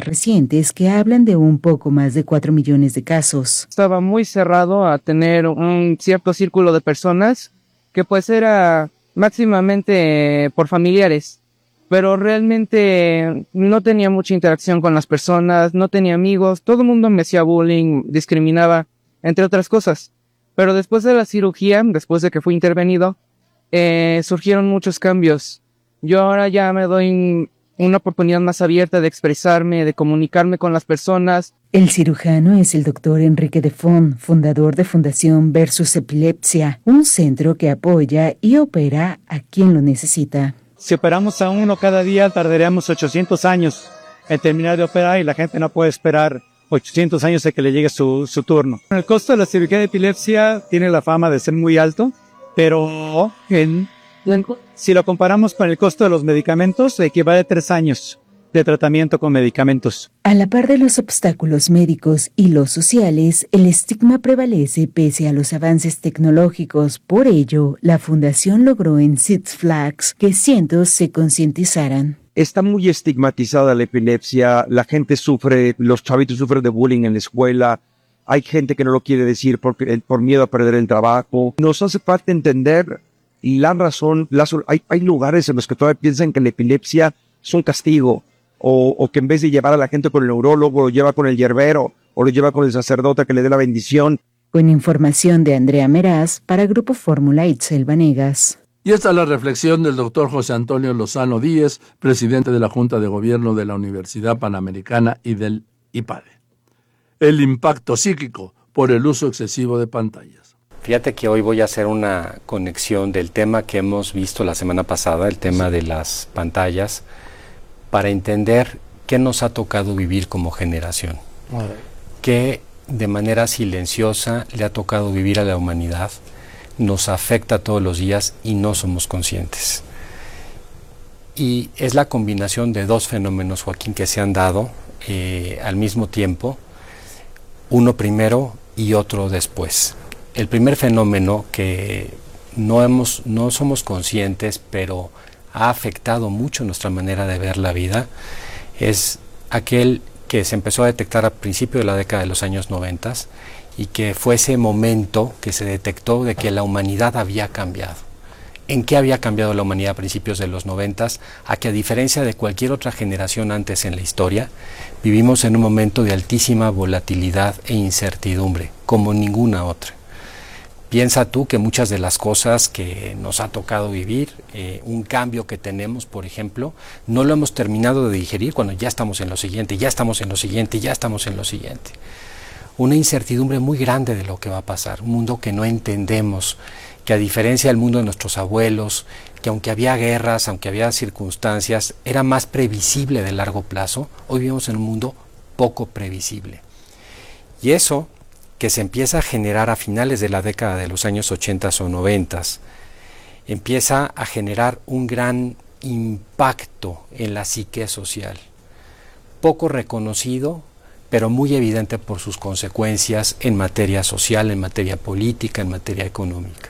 recientes que hablan de un poco más de 4 millones de casos. Estaba muy cerrado a tener un cierto círculo de personas que pues era máximamente por familiares, pero realmente no tenía mucha interacción con las personas, no tenía amigos, todo el mundo me hacía bullying, discriminaba, entre otras cosas. Pero después de la cirugía, después de que fui intervenido, surgieron muchos cambios. Yo ahora ya me doy una oportunidad más abierta de expresarme, de comunicarme con las personas. El cirujano es el doctor Enrique de Font, fundador de Fundación Versus Epilepsia, un centro que apoya y opera a quien lo necesita. Si operamos a uno cada día, tardaríamos 800 años en terminar de operar y la gente no puede esperar 800 años a que le llegue su turno. El costo de la cirugía de epilepsia tiene la fama de ser muy alto, pero si lo comparamos con el costo de los medicamentos, equivale a 3 años de tratamiento con medicamentos. A la par de los obstáculos médicos y los sociales, el estigma prevalece pese a los avances tecnológicos. Por ello, la fundación logró en Six Flags que cientos se concientizaran. Está muy estigmatizada la epilepsia, la gente sufre, los chavitos sufren de bullying en la escuela, hay gente que no lo quiere decir por miedo a perder el trabajo. Nos hace falta entender la razón, hay lugares en los que todavía piensan que la epilepsia es un castigo, o que en vez de llevar a la gente con el neurólogo, lo lleva con el yerbero, o lo lleva con el sacerdote que le dé la bendición. Con información de Andrea Meraz, para Grupo Fórmula, Itzel Vanegas. Y esta es la reflexión del doctor José Antonio Lozano Díez, presidente de la Junta de Gobierno de la Universidad Panamericana y del IPADE. El impacto psíquico por el uso excesivo de pantallas. Fíjate que hoy voy a hacer una conexión del tema que hemos visto la semana pasada, el tema de las pantallas, para entender qué nos ha tocado vivir como generación. Qué de manera silenciosa le ha tocado vivir a la humanidad, nos afecta todos los días y no somos conscientes. Y es la combinación de dos fenómenos, Joaquín, que se han dado al mismo tiempo, uno primero y otro después. El primer fenómeno que no somos conscientes, pero ha afectado mucho nuestra manera de ver la vida, es aquel que se empezó a detectar a principios de la década de los años 90 y que fue ese momento que se detectó de que la humanidad había cambiado. ¿En qué había cambiado la humanidad a principios de los 90? A que a diferencia de cualquier otra generación antes en la historia, vivimos en un momento de altísima volatilidad e incertidumbre, como ninguna otra. Piensa tú que muchas de las cosas que nos ha tocado vivir, un cambio que tenemos, por ejemplo, no lo hemos terminado de digerir cuando ya estamos en lo siguiente, ya estamos en lo siguiente, ya estamos en lo siguiente. Una incertidumbre muy grande de lo que va a pasar, un mundo que no entendemos, que a diferencia del mundo de nuestros abuelos, que aunque había guerras, aunque había circunstancias, era más previsible de largo plazo, hoy vivimos en un mundo poco previsible. Y eso que se empieza a generar a finales de la década de los años 80 o 90, empieza a generar un gran impacto en la psique social, poco reconocido, pero muy evidente por sus consecuencias en materia social, en materia política, en materia económica.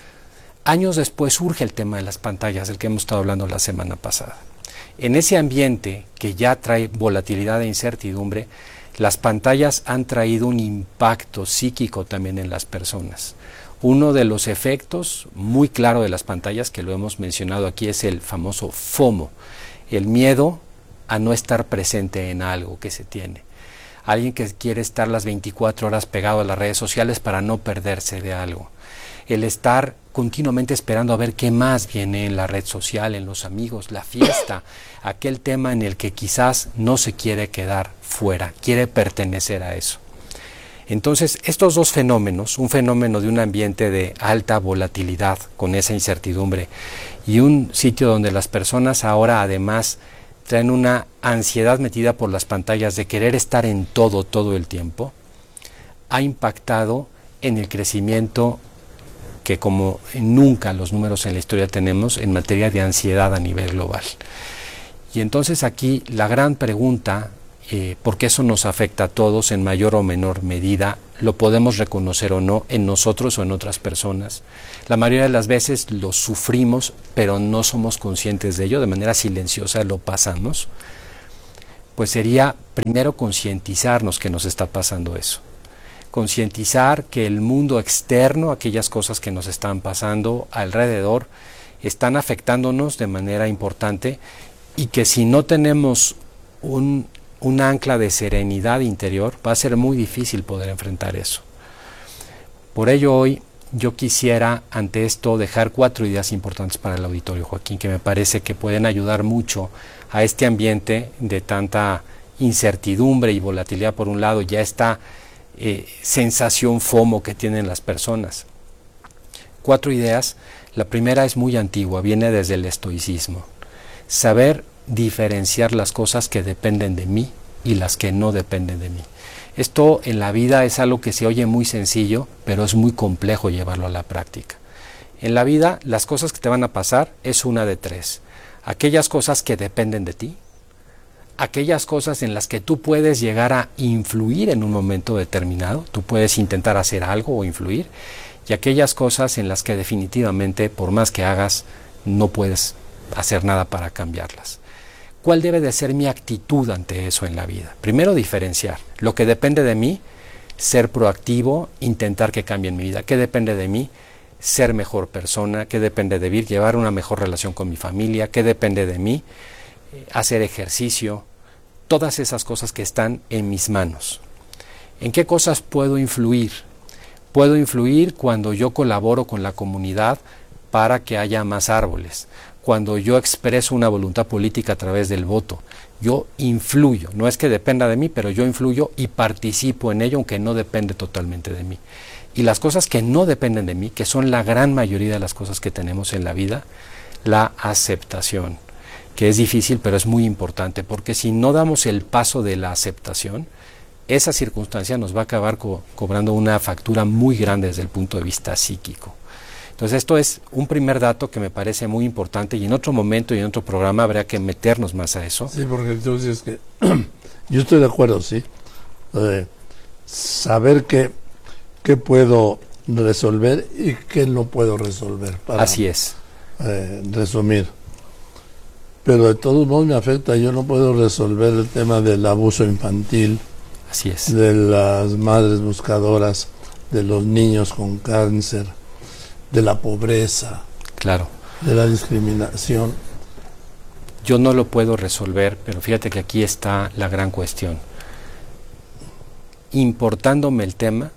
Años después surge el tema de las pantallas, del que hemos estado hablando la semana pasada. En ese ambiente que ya trae volatilidad e incertidumbre, las pantallas han traído un impacto psíquico también en las personas. Uno de los efectos muy claro de las pantallas, que lo hemos mencionado aquí, es el famoso FOMO, el miedo a no estar presente en algo que se tiene. Alguien que quiere estar las 24 horas pegado a las redes sociales para no perderse de algo. El estar continuamente esperando a ver qué más viene en la red social, en los amigos, la fiesta, aquel tema en el que quizás no se quiere quedar fuera, quiere pertenecer a eso. Entonces, estos dos fenómenos, un fenómeno de un ambiente de alta volatilidad con esa incertidumbre y un sitio donde las personas ahora además traen una ansiedad metida por las pantallas de querer estar en todo el tiempo, ha impactado en el crecimiento que como nunca los números en la historia tenemos en materia de ansiedad a nivel global. Y entonces aquí la gran pregunta, porque eso nos afecta a todos en mayor o menor medida, lo podemos reconocer o no en nosotros o en otras personas. La mayoría de las veces lo sufrimos, pero no somos conscientes de ello, de manera silenciosa lo pasamos. pues sería primero concientizarnos que nos está pasando eso. Concientizar que el mundo externo, aquellas cosas que nos están pasando alrededor, están afectándonos de manera importante y que si no tenemos un ancla de serenidad interior, va a ser muy difícil poder enfrentar eso. Por ello hoy yo quisiera ante esto dejar 4 ideas importantes para el auditorio, Joaquín, que me parece que pueden ayudar mucho a este ambiente de tanta incertidumbre y volatilidad por un lado, ya esta sensación FOMO que tienen las personas. 4 ideas. La primera es muy antigua, viene desde el estoicismo. Saber diferenciar las cosas que dependen de mí y las que no dependen de mí. Esto en la vida es algo que se oye muy sencillo, pero es muy complejo llevarlo a la práctica. En la vida, las cosas que te van a pasar es una de 3. Aquellas cosas que dependen de ti, aquellas cosas en las que tú puedes llegar a influir en un momento determinado, tú puedes intentar hacer algo o influir, y aquellas cosas en las que definitivamente, por más que hagas, no puedes hacer nada para cambiarlas. ¿Cuál debe de ser mi actitud ante eso en la vida? Primero, diferenciar. Lo que depende de mí, ser proactivo, intentar que cambie en mi vida. ¿Qué depende de mí? Ser mejor persona. ¿Qué depende de mí? Llevar una mejor relación con mi familia. ¿Qué depende de mí? Hacer ejercicio. Todas esas cosas que están en mis manos. ¿En qué cosas puedo influir? Puedo influir cuando yo colaboro con la comunidad para que haya más árboles. Cuando yo expreso una voluntad política a través del voto, yo influyo, no es que dependa de mí, pero yo influyo y participo en ello, aunque no depende totalmente de mí. Y las cosas que no dependen de mí, que son la gran mayoría de las cosas que tenemos en la vida, la aceptación, que es difícil, pero es muy importante, porque si no damos el paso de la aceptación, esa circunstancia nos va a acabar cobrando una factura muy grande desde el punto de vista psíquico. Entonces esto es un primer dato que me parece muy importante y en otro momento y en otro programa habría que meternos más a eso. Sí, porque tú dices que yo estoy de acuerdo, sí. Saber qué puedo resolver y qué no puedo resolver. Para, así es. Resumir. Pero de todos modos me afecta, yo no puedo resolver el tema del abuso infantil. Así es. De las madres buscadoras, de los niños con cáncer, de la pobreza, claro, de la discriminación. Yo no lo puedo resolver, pero fíjate que aquí está la gran cuestión. Importándome el tema,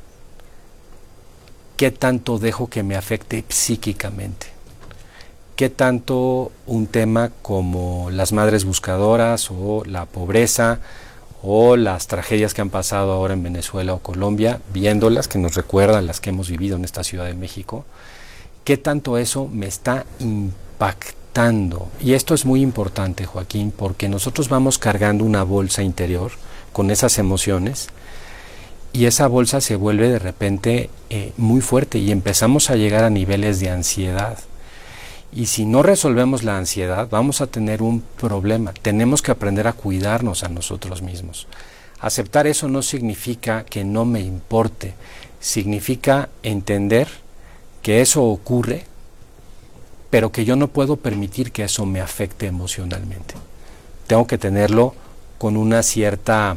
¿qué tanto dejo que me afecte psíquicamente? ¿Qué tanto un tema como las madres buscadoras o la pobreza o las tragedias que han pasado ahora en Venezuela o Colombia, viéndolas, que nos recuerdan las que hemos vivido en esta Ciudad de México, qué tanto eso me está impactando? Y esto es muy importante, Joaquín, porque nosotros vamos cargando una bolsa interior con esas emociones y esa bolsa se vuelve de repente muy fuerte y empezamos a llegar a niveles de ansiedad. Y si no resolvemos la ansiedad, vamos a tener un problema. Tenemos que aprender a cuidarnos a nosotros mismos. Aceptar eso no significa que no me importe, significa entender que eso ocurre, pero que yo no puedo permitir que eso me afecte emocionalmente. Tengo que tenerlo con una cierta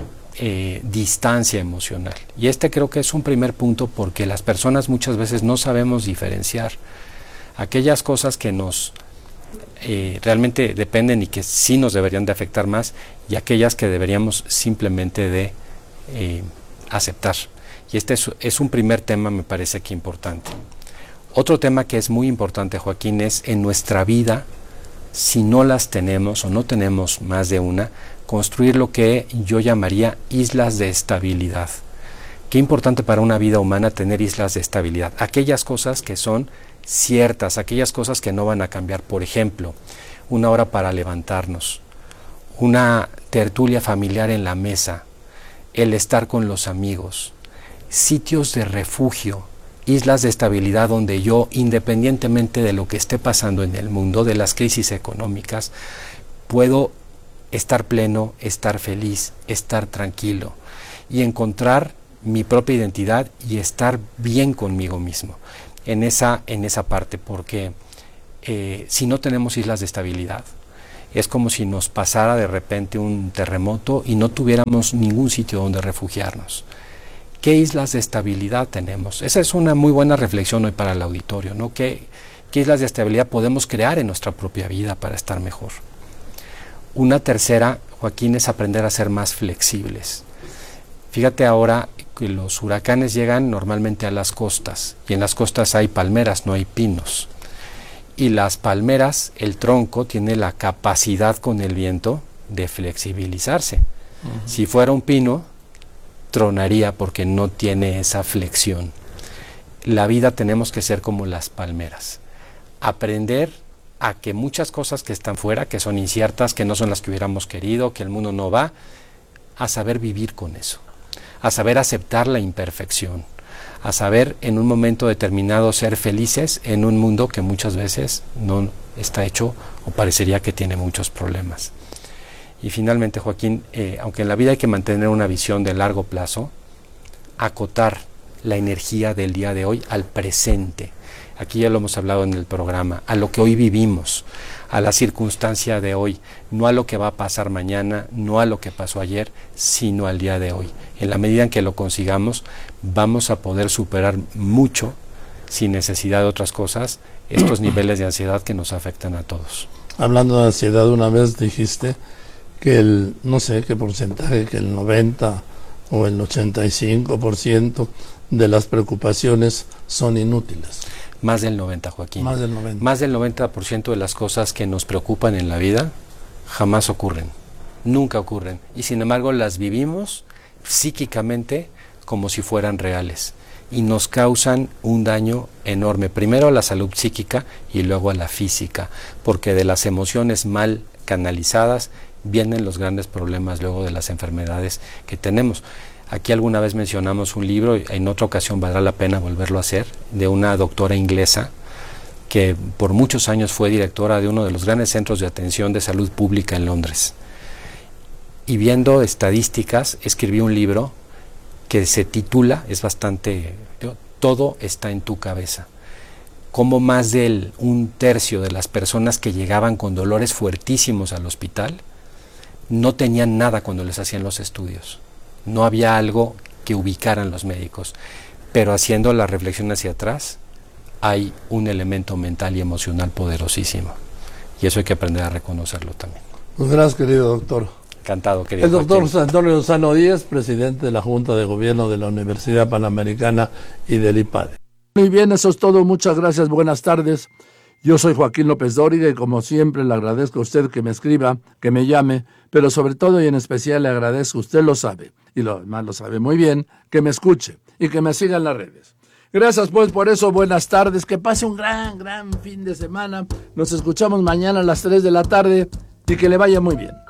distancia emocional. Y creo que es un primer punto porque las personas muchas veces no sabemos diferenciar aquellas cosas que nos realmente dependen y que sí nos deberían de afectar más y aquellas que deberíamos simplemente de aceptar. Y es un primer tema, me parece que importante. Otro tema que es muy importante, Joaquín, es en nuestra vida, si no las tenemos o no tenemos más de una, construir lo que yo llamaría islas de estabilidad. Qué importante para una vida humana tener islas de estabilidad. Aquellas cosas que son ciertas, aquellas cosas que no van a cambiar. Por ejemplo, una hora para levantarnos, una tertulia familiar en la mesa, el estar con los amigos, sitios de refugio, islas de estabilidad donde yo, independientemente de lo que esté pasando en el mundo, de las crisis económicas, puedo estar pleno, estar feliz, estar tranquilo y encontrar mi propia identidad y estar bien conmigo mismo en esa parte, porque si no tenemos islas de estabilidad, Es como si nos pasara de repente un terremoto y no tuviéramos ningún sitio donde refugiarnos. ¿Qué islas de estabilidad tenemos? Esa es una muy buena reflexión hoy para el auditorio, ¿no? ¿Qué islas de estabilidad podemos crear en nuestra propia vida para estar mejor? Una tercera, Joaquín, es aprender a ser más flexibles. Fíjate ahora que los huracanes llegan normalmente a las costas, y en las costas hay palmeras, no hay pinos. Y las palmeras, el tronco tiene la capacidad con el viento de flexibilizarse. Si fuera un pino, tronaría porque no tiene esa flexión. La vida tenemos que ser como las palmeras. Aprender a que muchas cosas que están fuera, que son inciertas, que no son las que hubiéramos querido, que el mundo no va, a saber vivir con eso, a saber aceptar la imperfección, a saber en un momento determinado ser felices en un mundo que muchas veces no está hecho o parecería que tiene muchos problemas. Y finalmente, Joaquín, aunque en la vida hay que mantener una visión de largo plazo, acotar la energía del día de hoy al presente. Aquí ya lo hemos hablado en el programa, a lo que hoy vivimos, a la circunstancia de hoy, no a lo que va a pasar mañana, no a lo que pasó ayer, sino al día de hoy. En la medida en que lo consigamos, vamos a poder superar mucho, sin necesidad de otras cosas, estos niveles de ansiedad que nos afectan a todos. Hablando de ansiedad, una vez dijiste que no sé qué porcentaje, que el 90 o el 85% de las preocupaciones son inútiles. Más del 90, Joaquín. Más del 90. Más del 90% de las cosas que nos preocupan en la vida jamás ocurren, nunca ocurren. Y sin embargo las vivimos psíquicamente como si fueran reales. Y nos causan un daño enorme, primero a la salud psíquica y luego a la física, porque de las emociones mal canalizadas vienen los grandes problemas luego de las enfermedades que tenemos. Aquí alguna vez mencionamos un libro, en otra ocasión valdrá la pena volverlo a hacer, de una doctora inglesa que por muchos años fue directora de uno de los grandes centros de atención de salud pública en Londres. Y viendo estadísticas, escribió un libro que se titula, es bastante, todo está en tu cabeza. Como más del 1/3 de las personas que llegaban con dolores fuertísimos al hospital no tenían nada cuando les hacían los estudios. No había algo que ubicaran los médicos, pero haciendo la reflexión hacia atrás, hay un elemento mental y emocional poderosísimo. Y eso hay que aprender a reconocerlo también. Pues gracias, querido doctor. Encantado, querido. El doctor Joaquín. José Antonio Lozano Díez, presidente de la Junta de Gobierno de la Universidad Panamericana y del IPADE. Muy bien, eso es todo. Muchas gracias. Buenas tardes. Yo soy Joaquín López Dóriga y como siempre le agradezco a usted que me escriba, que me llame, pero sobre todo y en especial le agradezco, usted lo sabe, y lo demás lo sabe muy bien, que me escuche y que me siga en las redes. Gracias pues por eso, buenas tardes, que pase un gran fin de semana. Nos escuchamos mañana a las 3 de la tarde y que le vaya muy bien.